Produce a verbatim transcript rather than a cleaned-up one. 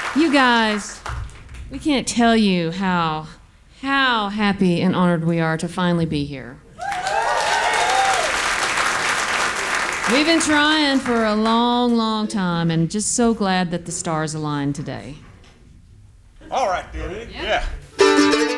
You guys, we can't tell you how, how happy and honored we are to finally be here. We've been trying for a long, long time, and just so glad that the stars aligned today. All right, Debbie. Yeah. Yeah.